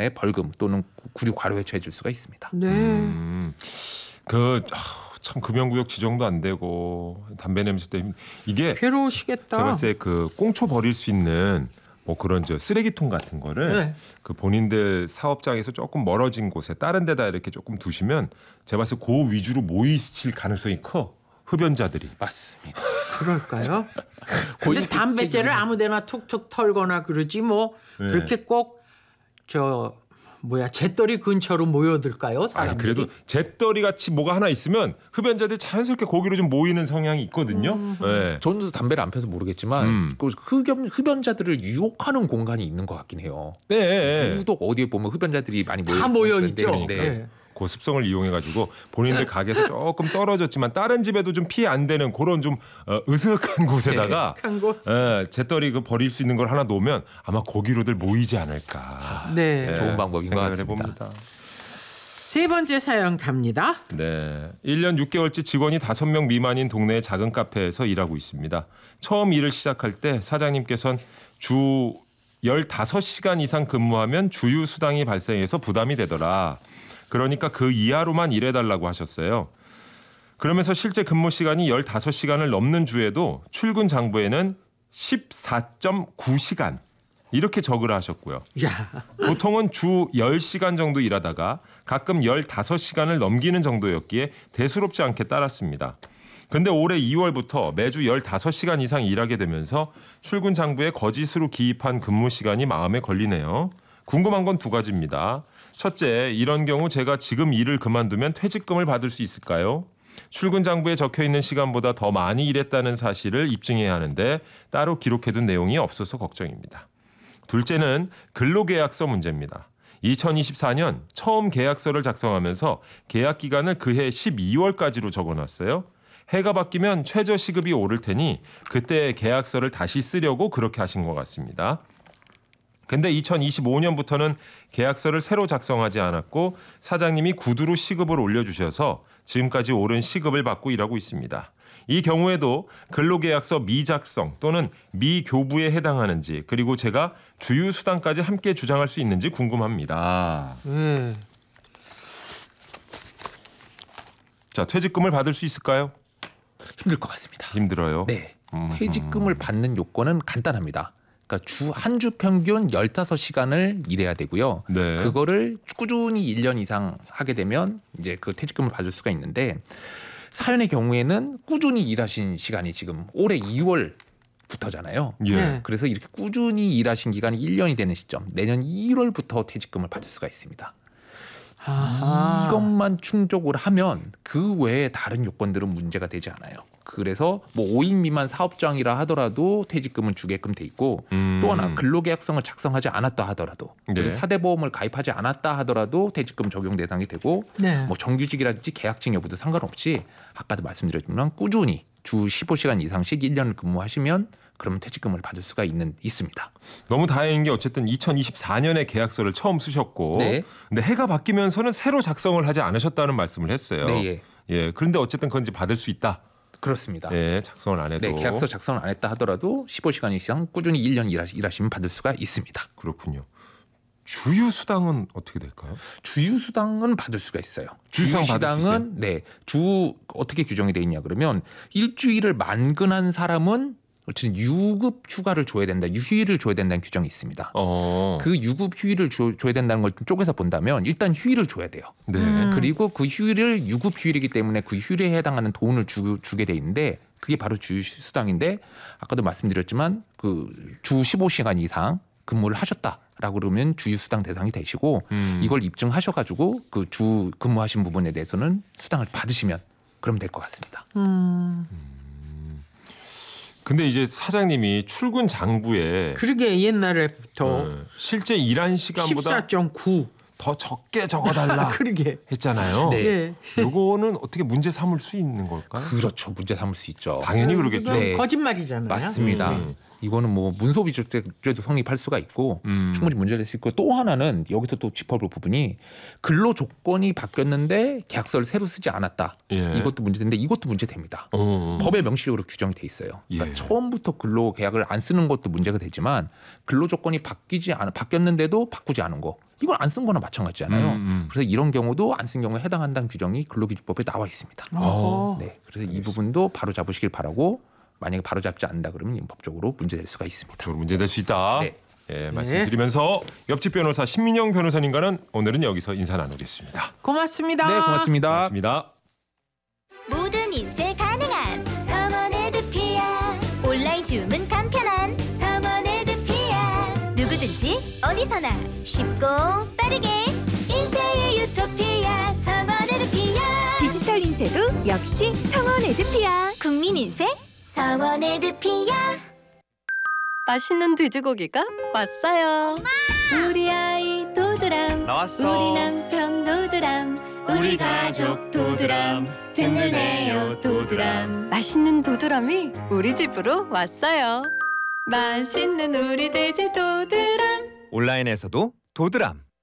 원의 벌금 또는 구류 과료에 처해질 수가 있습니다. 네. 참 금연구역 지정도 안 되고 담배 냄새 때문에 이게 괴로우시겠다. 제가 봤을 때 그 꽁초 버릴 수 있는 뭐 그런 쓰레기통 같은 거를 네. 그 본인들 사업장에서 조금 멀어진 곳에 다른 데다 이렇게 조금 두시면 제가 봤을 때 그 위주로 모이실 가능성이 커. 흡연자들이. 맞습니다. 그럴까요? 근데 담배째를 아무데나 툭툭 털거나 그러지 뭐 네. 그렇게 꼭 잿더리 근처로 모여들까요? 아니 사람들이? 그래도 잿더리 같이 뭐가 하나 있으면 흡연자들이 자연스럽게 거기로 좀 모이는 성향이 있거든요. 네. 저는 담배를 안 펴서 모르겠지만 그 흡연자들을 유혹하는 공간이 있는 것 같긴 해요. 네. 유독 어디에 보면 흡연자들이 많이 다 모여 있죠. 그런데 네. 그 습성을 이용해가지고 본인들 가게에서 조금 떨어졌지만 다른 집에도 좀 피해 안 되는 그런 좀 으슥한 곳에다가 으슥한 곳. 잿더리 버릴 수 있는 걸 하나 놓으면 아마 거기로들 모이지 않을까. 네. 좋은 방법인 것 생각을 같습니다. 해봅니다. 세 번째 사연 갑니다. 네, 1년 6개월째 직원이 5명 미만인 동네의 작은 카페에서 일하고 있습니다. 처음 일을 시작할 때 사장님께서는 주 15시간 이상 근무하면 주유 수당이 발생해서 부담이 되더라. 그러니까 그 이하로만 일해달라고 하셨어요. 그러면서 실제 근무 시간이 15시간을 넘는 주에도 출근 장부에는 14.9시간 이렇게 적으라 하셨고요. 야, 보통은 주 10시간 정도 일하다가 가끔 15시간을 넘기는 정도였기에 대수롭지 않게 따랐습니다. 근데 올해 2월부터 매주 15시간 이상 일하게 되면서 출근 장부에 거짓으로 기입한 근무 시간이 마음에 걸리네요. 궁금한 건 두 가지입니다. 첫째, 이런 경우 제가 지금 일을 그만두면 퇴직금을 받을 수 있을까요? 출근 장부에 적혀있는 시간보다 더 많이 일했다는 사실을 입증해야 하는데 따로 기록해둔 내용이 없어서 걱정입니다. 둘째는 근로계약서 문제입니다. 2024년 처음 계약서를 작성하면서 계약 기간을 그해 12월까지로 적어놨어요. 해가 바뀌면 최저 시급이 오를 테니 그때 계약서를 다시 쓰려고 그렇게 하신 것 같습니다. 근데 2025년부터는 계약서를 새로 작성하지 않았고 사장님이 구두로 시급을 올려주셔서 지금까지 오른 시급을 받고 일하고 있습니다. 이 경우에도 근로계약서 미작성 또는 미교부에 해당하는지 그리고 제가 주유수당까지 함께 주장할 수 있는지 궁금합니다. 자, 퇴직금을 받을 수 있을까요? 힘들 것 같습니다. 힘들어요. 네. 퇴직금을 받는 요건은 간단합니다. 그러니까 한 주 평균 15시간을 일해야 되고요. 네. 그거를 꾸준히 1년 이상 하게 되면 이제 그 퇴직금을 받을 수가 있는데 사연의 경우에는 꾸준히 일하신 시간이 지금 올해 2월부터잖아요. 예. 네. 그래서 이렇게 꾸준히 일하신 기간이 1년이 되는 시점, 내년 1월부터 퇴직금을 받을 수가 있습니다. 아하. 이것만 충족을 하면 그 외에 다른 요건들은 문제가 되지 않아요. 그래서 뭐 5인 미만 사업장이라 하더라도 퇴직금은 주게끔 돼 있고 또 하나 근로계약성을 작성하지 않았다 하더라도 그리고 네. 사대보험을 가입하지 않았다 하더라도 퇴직금 적용 대상이 되고 네. 뭐 정규직이라든지 계약직 여부도 상관없이 아까도 말씀드렸지만 꾸준히 주 15시간 이상씩 1년을 근무하시면 그러면 퇴직금을 받을 수가 있습니다. 너무 다행인 게 어쨌든 2024년에 계약서를 처음 쓰셨고 네. 근데 해가 바뀌면서는 새로 작성을 하지 않으셨다는 말씀을 했어요. 네, 예. 예. 그런데 어쨌든 그건 이제 받을 수 있다. 그렇습니다. 예, 작성을 안 해도. 네, 계약서 작성을 안 했다 하더라도 15시간 이상 꾸준히 1년 일하시면 받을 수가 있습니다. 그렇군요. 주유 수당은 어떻게 될까요? 주유수당은 받을 수가 있어요. 주유수당 받을 수 있어요? 주유수당은 어떻게 규정이 돼 있냐 그러면 일주일을 만근한 사람은 어쨌든 유급 휴가를 줘야 된다, 휴일을 줘야 된다는 규정이 있습니다. 그 유급 휴일을 줘야 된다는 걸 좀 쪼개서 본다면 일단 휴일을 줘야 돼요. 네. 그리고 그 휴일을 유급 휴일이기 때문에 그 휴일에 해당하는 돈을 주게 돼 있는데 그게 바로 주유수당인데 아까도 말씀드렸지만 그 주 15시간 이상 근무를 하셨다라고 그러면 주유수당 대상이 되시고 이걸 입증하셔가지고 그 주 근무하신 부분에 대해서는 수당을 받으시면 그러면 될 것 같습니다. 근데 이제 사장님이 출근 장부에 그러게 옛날에부터 실제 일한 시간보다 14.9 더 적게 적어달라 그러게. 했잖아요. 네. 예. 요거는 어떻게 문제 삼을 수 있는 걸까요? 그렇죠. 문제 삼을 수 있죠. 당연히 그러겠죠. 네. 거짓말이잖아요. 맞습니다. 이거는 뭐 문소비죄도 성립할 수가 있고 충분히 문제될 수 있고 또 하나는 여기서 또 짚어볼 부분이 근로 조건이 바뀌었는데 계약서를 새로 쓰지 않았다. 예. 이것도 문제인데 이것도 문제됩니다. 법에 명시적으로 규정이 돼 있어요. 그러니까 예. 처음부터 근로 계약을 안 쓰는 것도 문제가 되지만 근로 조건이 바뀌었는데도 바꾸지 않은 거 이건 안 쓴 거나 마찬가지잖아요. 그래서 이런 경우도 안 쓴 경우에 해당한다는 규정이 근로기준법에 나와 있습니다. 어허. 네, 그래서 이 부분도 바로 잡으시길 바라고 만약에 바로 잡지 않는다 그러면 법적으로 문제될 수가 있습니다. 적으로 문제될 수 있다. 네. 예, 말씀드리면서 옆집 변호사 신민영 변호사님과는 오늘은 여기서 인사 나누겠습니다. 고맙습니다. 네, 고맙습니다. 고맙습니다. 모든 인쇄 가능한 성원 에드피아 온라인 주문 간편한 성원 에드피아 누구든지 어디서나 쉽고 빠르게 인쇄의 유토피아 성원 에드피아 디지털 인쇄도 역시 성원 에드피아. 국민 인쇄 성원 에드피아 맛있는 돼지고기가 왔어요. 우리 아이 도드람, 나왔어. 우리 남편 도드람, 우리 가족 도드람, 든든해요 도드람. 맛있는 도드람이 우리 집으로 왔어요. 맛있는 우리 돼지 도드람. 온라인에서도 도드람.